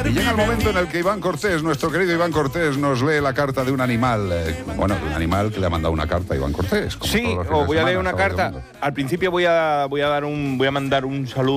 Y llega el momento en el que Iván Cortés, nuestro querido Iván Cortés, nos lee la carta de un animal. Bueno, un animal que le ha mandado una carta a Iván Cortés. Sí, os voy a leer una carta. Al principio voy a mandar un saludo